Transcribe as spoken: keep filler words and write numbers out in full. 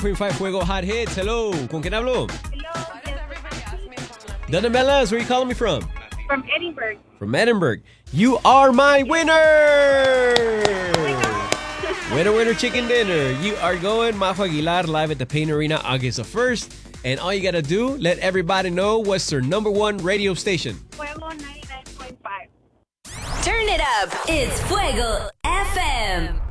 point five Fuego Hot Hits. Hello. ¿Con quién hablo? Hello. Donna Melas, where are you calling me from? From Edinburgh. From Edinburgh. You are my winner! Winner, winner, chicken dinner. You are going Majo Aguilar live at the Pain Arena August the first. And all you got to do, let everybody know what's their number one radio station. Fuego ninety-nine point five. Turn it up. It's Fuego F M.